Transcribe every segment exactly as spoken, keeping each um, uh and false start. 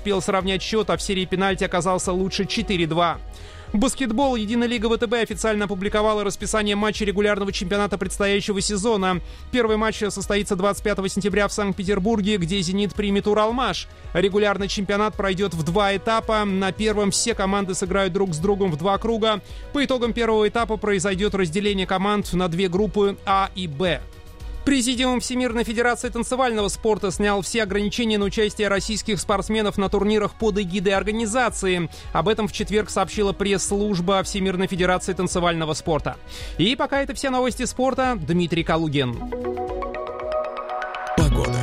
успел сравнять счет, а в серии пенальти оказался лучше четыре-два. Баскетбол. Единая лига ВТБ официально опубликовала расписание матчей регулярного чемпионата предстоящего сезона. Первый матч состоится двадцать пятого сентября в Санкт-Петербурге, где «Зенит» примет «Уралмаш». Регулярный чемпионат пройдет в два этапа. На первом все команды сыграют друг с другом в два круга. По итогам первого этапа произойдет разделение команд на две группы А и Б. Президиум Всемирной Федерации танцевального спорта снял все ограничения на участие российских спортсменов на турнирах под эгидой организации. Об этом в четверг сообщила пресс-служба Всемирной Федерации танцевального спорта. И пока это все новости спорта. Дмитрий Калугин. Погода.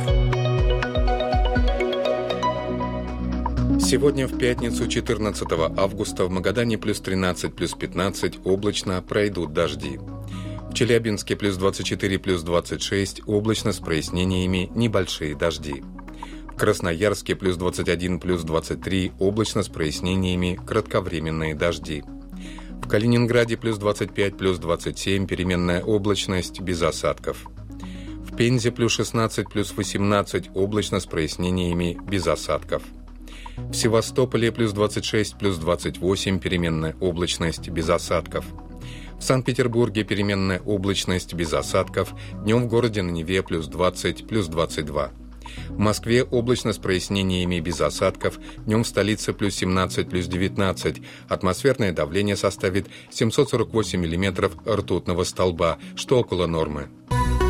Сегодня в пятницу, четырнадцатого августа, в Магадане плюс тринадцать, плюс пятнадцать, облачно, пройдут дожди. В Челябинске плюс двадцать четыре, плюс двадцать шесть, облачно с прояснениями, небольшие дожди. В Красноярске плюс двадцать один, плюс двадцать три, облачно с прояснениями, кратковременные дожди. В Калининграде плюс двадцать пять, плюс двадцать семь, переменная облачность, без осадков. В Пензе плюс шестнадцать, плюс восемнадцать, облачно с прояснениями, без осадков. В Севастополе плюс двадцать шесть, плюс двадцать восемь, переменная облачность, без осадков. В Санкт-Петербурге переменная облачность, без осадков. Днем в городе на Неве плюс двадцать, плюс двадцать два. В Москве облачно с прояснениями, без осадков. Днем в столице плюс семнадцать, плюс девятнадцать. Атмосферное давление составит семьсот сорок восемь миллиметров ртутного столба, что около нормы.